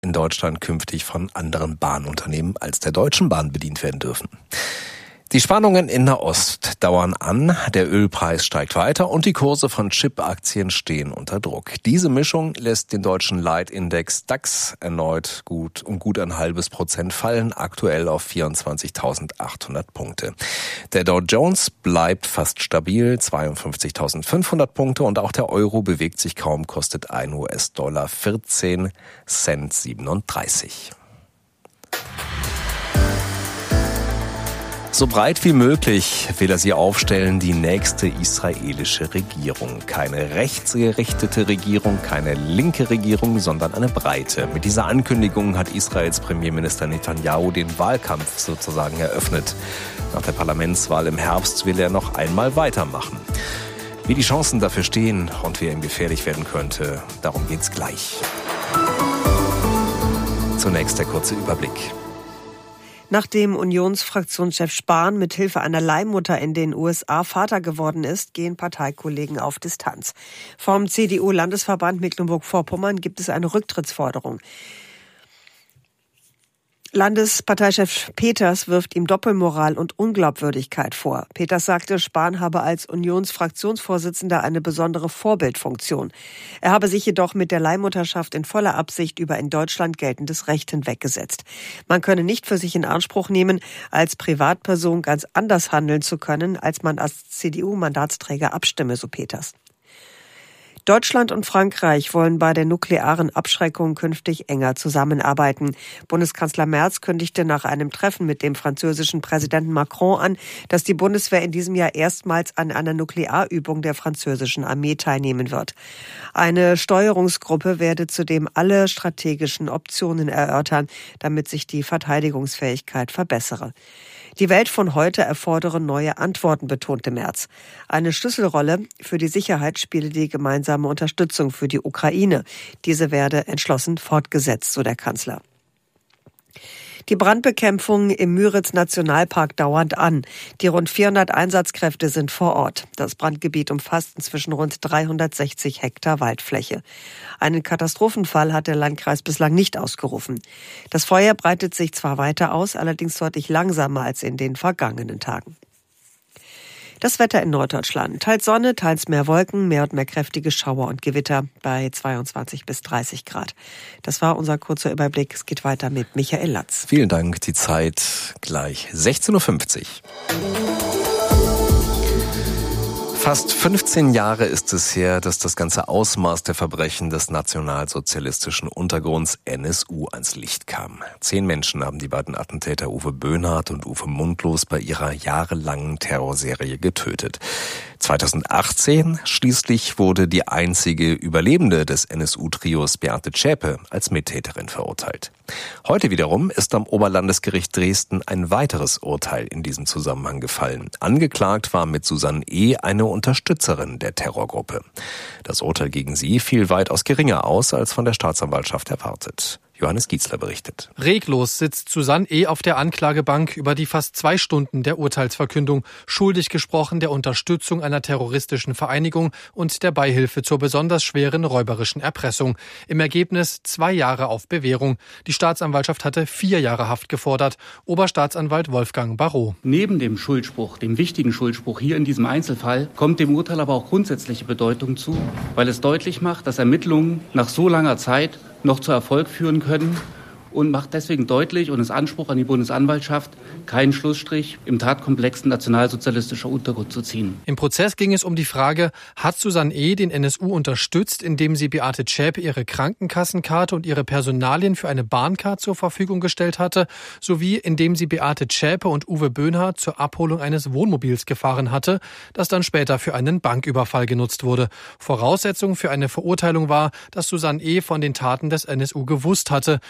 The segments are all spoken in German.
in Deutschland künftig von anderen Bahnunternehmen als der Deutschen Bahn bedient werden dürfen. Die Spannungen in Nahost dauern an, der Ölpreis steigt weiter und die Kurse von Chip-Aktien stehen unter Druck. Diese Mischung lässt den deutschen Leitindex DAX erneut gut 0,5% fallen, aktuell auf 24.800 Punkte. Der Dow Jones bleibt fast stabil, 52.500 Punkte, und auch der Euro bewegt sich kaum, kostet ein US-Dollar 14,37 Cent. So breit wie möglich will er sie aufstellen, die nächste israelische Regierung. Keine rechtsgerichtete Regierung, keine linke Regierung, sondern eine breite. Mit dieser Ankündigung hat Israels Premierminister Netanyahu den Wahlkampf sozusagen eröffnet. Nach der Parlamentswahl im Herbst will er noch einmal weitermachen. Wie die Chancen dafür stehen und wer ihm gefährlich werden könnte, darum geht's gleich. Zunächst der kurze Überblick. Nachdem Unionsfraktionschef Spahn mit Hilfe einer Leihmutter in den USA Vater geworden ist, gehen Parteikollegen auf Distanz. Vom CDU-Landesverband Mecklenburg-Vorpommern gibt es eine Rücktrittsforderung. Landesparteichef Peters wirft ihm Doppelmoral und Unglaubwürdigkeit vor. Peters sagte, Spahn habe als Unionsfraktionsvorsitzender eine besondere Vorbildfunktion. Er habe sich jedoch mit der Leihmutterschaft in voller Absicht über in Deutschland geltendes Recht hinweggesetzt. Man könne nicht für sich in Anspruch nehmen, als Privatperson ganz anders handeln zu können, als man als CDU-Mandatsträger abstimme, so Peters. Deutschland und Frankreich wollen bei der nuklearen Abschreckung künftig enger zusammenarbeiten. Bundeskanzler Merz kündigte nach einem Treffen mit dem französischen Präsidenten Macron an, dass die Bundeswehr in diesem Jahr erstmals an einer Nuklearübung der französischen Armee teilnehmen wird. Eine Steuerungsgruppe werde zudem alle strategischen Optionen erörtern, damit sich die Verteidigungsfähigkeit verbessere. Die Welt von heute erfordere neue Antworten, betonte Merz. Eine Schlüsselrolle für die Sicherheit spiele die gemeinsame Unterstützung für die Ukraine. Diese werde entschlossen fortgesetzt, so der Kanzler. Die Brandbekämpfung im Müritz-Nationalpark dauert an. Die rund 400 Einsatzkräfte sind vor Ort. Das Brandgebiet umfasst inzwischen rund 360 Hektar Waldfläche. Einen Katastrophenfall hat der Landkreis bislang nicht ausgerufen. Das Feuer breitet sich zwar weiter aus, allerdings deutlich langsamer als in den vergangenen Tagen. Das Wetter in Norddeutschland. Teils Sonne, teils mehr Wolken, mehr und mehr kräftige Schauer und Gewitter bei 22 bis 30 Grad. Das war unser kurzer Überblick. Es geht weiter mit Michael Latz. Vielen Dank. Die Zeit gleich 16.50 Uhr. Fast 15 Jahre ist es her, dass das ganze Ausmaß der Verbrechen des nationalsozialistischen Untergrunds NSU ans Licht kam. 10 Menschen haben die beiden Attentäter Uwe Böhnhardt und Uwe Mundlos bei ihrer jahrelangen Terrorserie getötet. 2018 schließlich wurde die einzige Überlebende des NSU-Trios, Beate Zschäpe, als Mittäterin verurteilt. Heute wiederum ist am Oberlandesgericht Dresden ein weiteres Urteil in diesem Zusammenhang gefallen. Angeklagt war mit Susanne E. eine Unterstützerin der Terrorgruppe. Das Urteil gegen sie fiel weitaus geringer aus als von der Staatsanwaltschaft erwartet. Johannes Gietzler berichtet. Reglos sitzt Susanne E. auf der Anklagebank über die fast 2 Stunden der Urteilsverkündung. Schuldig gesprochen der Unterstützung einer terroristischen Vereinigung und der Beihilfe zur besonders schweren räuberischen Erpressung. Im Ergebnis 2 Jahre auf Bewährung. Die Staatsanwaltschaft hatte 4 Jahre Haft gefordert. Oberstaatsanwalt Wolfgang Barrot. Neben dem Schuldspruch, dem wichtigen Schuldspruch hier in diesem Einzelfall, kommt dem Urteil aber auch grundsätzliche Bedeutung zu, weil es deutlich macht, dass Ermittlungen nach so langer Zeit noch zu Erfolg führen können und macht deswegen deutlich und ist Anspruch an die Bundesanwaltschaft, keinen Schlussstrich im Tatkomplex nationalsozialistischer Untergrund zu ziehen. Im Prozess ging es um die Frage, hat Susanne E. den NSU unterstützt, indem sie Beate Zschäpe ihre Krankenkassenkarte und ihre Personalien für eine Bahncard zur Verfügung gestellt hatte, sowie indem sie Beate Zschäpe und Uwe Böhnhardt zur Abholung eines Wohnmobils gefahren hatte, das dann später für einen Banküberfall genutzt wurde. Voraussetzung für eine Verurteilung war, dass Susanne E. von den Taten des NSU gewusst hatte. Das hat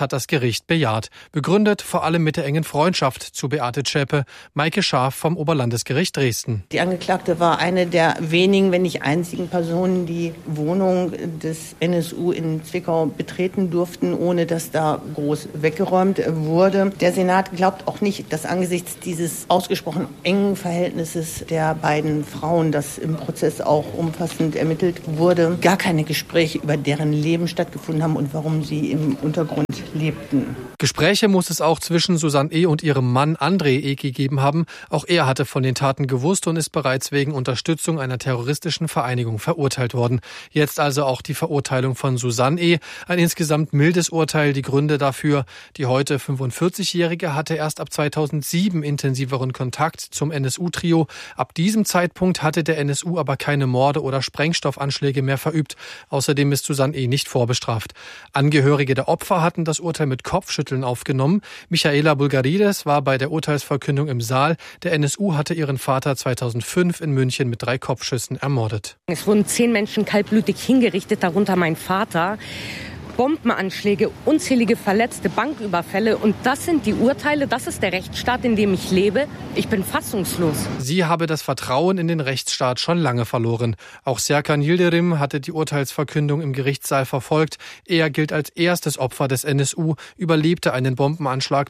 hat das Gericht bejaht. Begründet vor allem mit der engen Freundschaft zu Beate Zschäpe. Maike Schaaf vom Oberlandesgericht Dresden. Die Angeklagte war eine der wenigen, wenn nicht einzigen Personen, die Wohnung des NSU in Zwickau betreten durften, ohne dass da groß weggeräumt wurde. Der Senat glaubt auch nicht, dass angesichts dieses ausgesprochen engen Verhältnisses der beiden Frauen, das im Prozess auch umfassend ermittelt wurde, gar keine Gespräche über deren Leben stattgefunden haben und warum sie im Untergrund lebten. Gespräche muss es auch zwischen Susanne E. und ihrem Mann André E. gegeben haben. Auch er hatte von den Taten gewusst und ist bereits wegen Unterstützung einer terroristischen Vereinigung verurteilt worden. Jetzt also auch die Verurteilung von Susanne E. Ein insgesamt mildes Urteil. Die Gründe dafür: Die heute 45-Jährige hatte erst ab 2007 intensiveren Kontakt zum NSU-Trio. Ab diesem Zeitpunkt hatte der NSU aber keine Morde oder Sprengstoffanschläge mehr verübt. Außerdem ist Susanne E. nicht vorbestraft. Angehörige der Opfer hatten das Urteil mit Kopfschütteln aufgenommen. Michaela Bulgarides war bei der Urteilsverkündung im Saal. Der NSU hatte ihren Vater 2005 in München mit 3 Kopfschüssen ermordet. Es wurden 10 Menschen kaltblütig hingerichtet, darunter mein Vater. Bombenanschläge, unzählige Verletzte, Banküberfälle. Und das sind die Urteile, das ist der Rechtsstaat, in dem ich lebe. Ich bin fassungslos. Sie habe das Vertrauen in den Rechtsstaat schon lange verloren. Auch Serkan Yildirim hatte die Urteilsverkündung im Gerichtssaal verfolgt. Er gilt als erstes Opfer des NSU, überlebte einen Bombenanschlag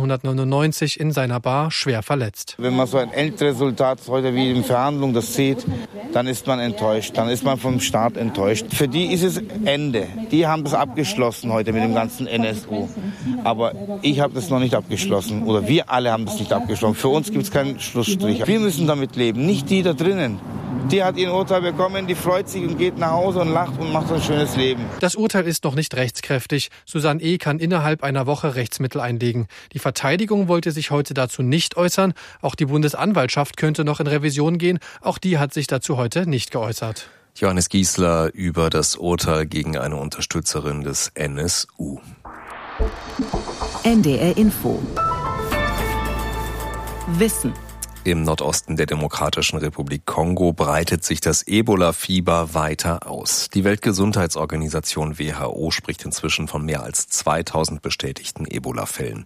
1999 in seiner Bar schwer verletzt. Wenn man so ein Endresultat heute wie in Verhandlungen das sieht, dann ist man enttäuscht. Dann ist man vom Staat enttäuscht. Für die ist es Ende. Die haben das abgeschlossen heute mit dem ganzen NSU. Aber ich habe das noch nicht abgeschlossen. Oder wir alle haben das nicht abgeschlossen. Für uns gibt es keinen Schlussstrich. Wir müssen damit leben, nicht die da drinnen. Die hat ihr Urteil bekommen, die freut sich und geht nach Hause und lacht und macht ein schönes Leben. Das Urteil ist noch nicht rechtskräftig. Susanne E. kann innerhalb einer Woche Rechtsmittel einlegen. Die Verteidigung wollte sich heute dazu nicht äußern. Auch die Bundesanwaltschaft könnte noch in Revision gehen. Auch die hat sich dazu heute nicht geäußert. Johannes Giesler über das Urteil gegen eine Unterstützerin des NSU. NDR Info. Wissen. Im Nordosten der Demokratischen Republik Kongo breitet sich das Ebola-Fieber weiter aus. Die Weltgesundheitsorganisation WHO spricht inzwischen von mehr als 2000 bestätigten Ebola-Fällen.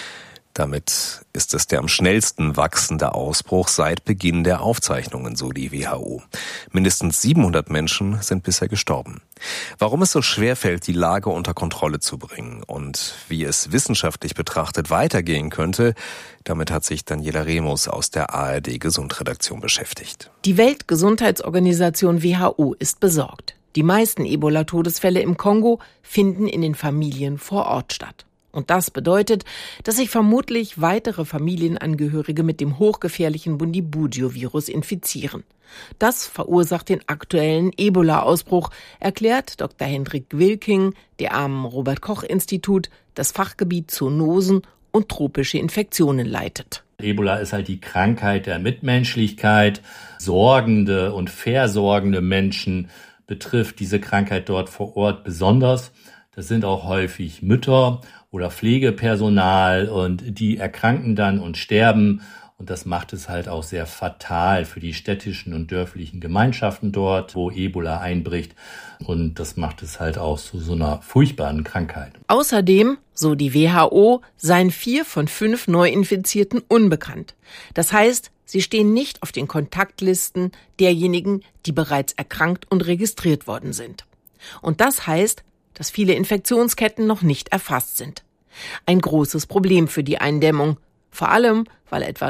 Damit ist es der am schnellsten wachsende Ausbruch seit Beginn der Aufzeichnungen, so die WHO. Mindestens 700 Menschen sind bisher gestorben. Warum es so schwer fällt, die Lage unter Kontrolle zu bringen und wie es wissenschaftlich betrachtet weitergehen könnte, damit hat sich Daniela Remus aus der ARD-Gesundredaktion beschäftigt. Die Weltgesundheitsorganisation WHO ist besorgt. Die meisten Ebola-Todesfälle im Kongo finden in den Familien vor Ort statt. Und das bedeutet, dass sich vermutlich weitere Familienangehörige mit dem hochgefährlichen Bundibugyo-Virus infizieren. Das verursacht den aktuellen Ebola-Ausbruch, erklärt Dr. Hendrik Wilking, der am Robert-Koch-Institut das Fachgebiet Zoonosen und tropische Infektionen leitet. Ebola ist halt die Krankheit der Mitmenschlichkeit. Sorgende und versorgende Menschen betrifft diese Krankheit dort vor Ort besonders. Das sind auch häufig Mütter oder Pflegepersonal und die erkranken dann und sterben. Und das macht es halt auch sehr fatal für die städtischen und dörflichen Gemeinschaften dort, wo Ebola einbricht. Und das macht es halt auch zu so einer furchtbaren Krankheit. Außerdem, so die WHO, seien 4 von 5 Neuinfizierten unbekannt. Das heißt, sie stehen nicht auf den Kontaktlisten derjenigen, die bereits erkrankt und registriert worden sind. Und das heißt, dass viele Infektionsketten noch nicht erfasst sind. Ein großes Problem für die Eindämmung. Vor allem, weil etwa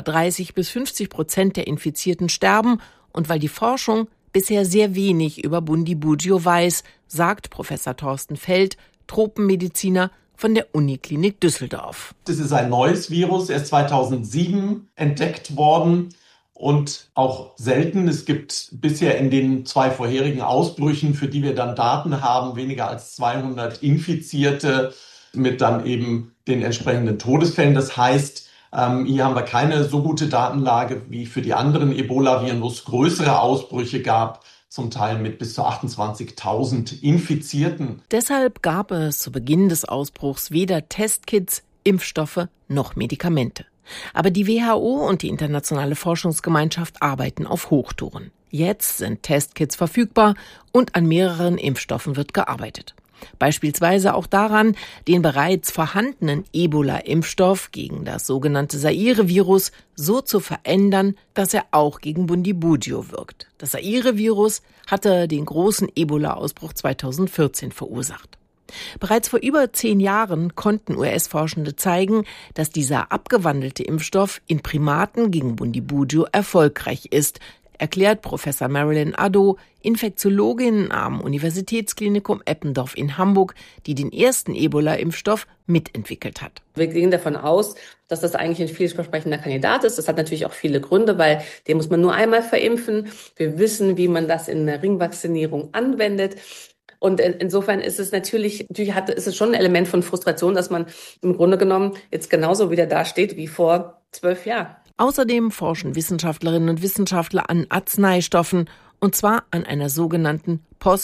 30-50% der Infizierten sterben und weil die Forschung bisher sehr wenig über Bundibugyo weiß, sagt Professor Thorsten Feld, Tropenmediziner von der Uniklinik Düsseldorf. Das ist ein neues Virus, erst 2007 entdeckt worden. Und auch selten. Es gibt bisher in den 2 vorherigen Ausbrüchen, für die wir dann Daten haben, weniger als 200 Infizierte mit dann eben den entsprechenden Todesfällen. Das heißt, hier haben wir keine so gute Datenlage wie für die anderen Ebola-Viren, wo es größere Ausbrüche gab, zum Teil mit bis zu 28.000 Infizierten. Deshalb gab es zu Beginn des Ausbruchs weder Testkits, Impfstoffe noch Medikamente. Aber die WHO und die internationale Forschungsgemeinschaft arbeiten auf Hochtouren. Jetzt sind Testkits verfügbar und an mehreren Impfstoffen wird gearbeitet. Beispielsweise auch daran, den bereits vorhandenen Ebola-Impfstoff gegen das sogenannte Zaire-Virus so zu verändern, dass er auch gegen Bundibugyo wirkt. Das Zaire-Virus hatte den großen Ebola-Ausbruch 2014 verursacht. Bereits vor über 10 Jahren konnten US-Forschende zeigen, dass dieser abgewandelte Impfstoff in Primaten gegen Bundibugyo erfolgreich ist, erklärt Professor Marilyn Addo, Infektiologin am Universitätsklinikum Eppendorf in Hamburg, die den ersten Ebola-Impfstoff mitentwickelt hat. Wir gehen davon aus, dass das eigentlich ein vielversprechender Kandidat ist. Das hat natürlich auch viele Gründe, weil den muss man nur einmal verimpfen. Wir wissen, wie man das in der Ringvakzinierung anwendet. Und insofern ist es natürlich ist es schon ein Element von Frustration, dass man im Grunde genommen jetzt genauso wieder dasteht wie vor 12 Jahren. Außerdem forschen Wissenschaftlerinnen und Wissenschaftler an Arzneistoffen, und zwar an einer sogenannten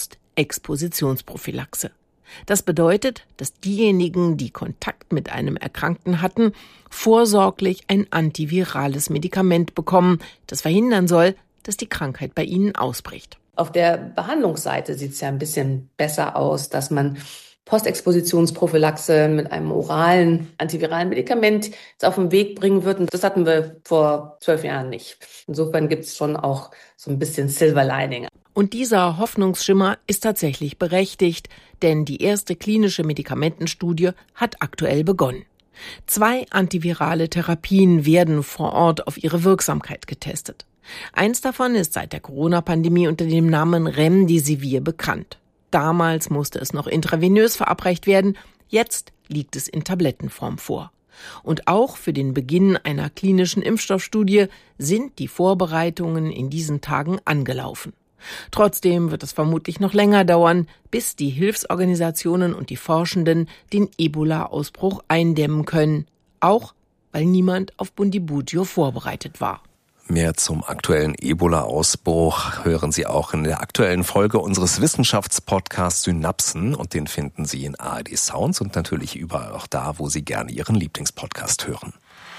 Postexpositionsprophylaxe. Das bedeutet, dass diejenigen, die Kontakt mit einem Erkrankten hatten, vorsorglich ein antivirales Medikament bekommen, das verhindern soll, dass die Krankheit bei ihnen ausbricht. Auf der Behandlungsseite sieht es ja ein bisschen besser aus, dass man Postexpositionsprophylaxe mit einem oralen antiviralen Medikament jetzt auf den Weg bringen wird. Und das hatten wir vor 12 Jahren nicht. Insofern gibt es schon auch so ein bisschen Silver Lining. Und dieser Hoffnungsschimmer ist tatsächlich berechtigt, denn die erste klinische Medikamentenstudie hat aktuell begonnen. 2 antivirale Therapien werden vor Ort auf ihre Wirksamkeit getestet. Eins davon ist seit der Corona-Pandemie unter dem Namen Remdesivir bekannt. Damals musste es noch intravenös verabreicht werden, jetzt liegt es in Tablettenform vor. Und auch für den Beginn einer klinischen Impfstoffstudie sind die Vorbereitungen in diesen Tagen angelaufen. Trotzdem wird es vermutlich noch länger dauern, bis die Hilfsorganisationen und die Forschenden den Ebola-Ausbruch eindämmen können, auch weil niemand auf Bundibugyo vorbereitet war. Mehr zum aktuellen Ebola-Ausbruch hören Sie auch in der aktuellen Folge unseres Wissenschaftspodcasts Synapsen, und den finden Sie in ARD Sounds und natürlich überall auch da, wo Sie gerne Ihren Lieblingspodcast hören.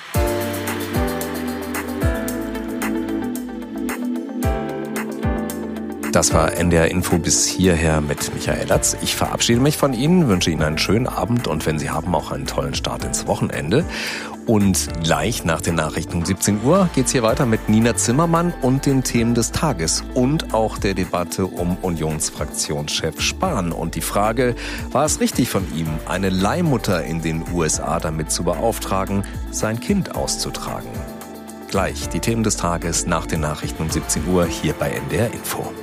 Das war NDR Info bis hierher mit Michael Latz. Ich verabschiede mich von Ihnen, wünsche Ihnen einen schönen Abend und wenn Sie haben, auch einen tollen Start ins Wochenende. Und gleich nach den Nachrichten um 17 Uhr geht's hier weiter mit Nina Zimmermann und den Themen des Tages und auch der Debatte um Unionsfraktionschef Spahn und die Frage, war es richtig von ihm, eine Leihmutter in den USA damit zu beauftragen, sein Kind auszutragen? Gleich die Themen des Tages nach den Nachrichten um 17 Uhr hier bei NDR Info.